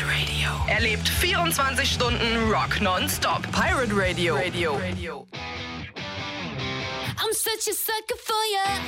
Radio. Erlebt 24 Stunden Rock nonstop. Pirate Radio. I'm such a sucker for you.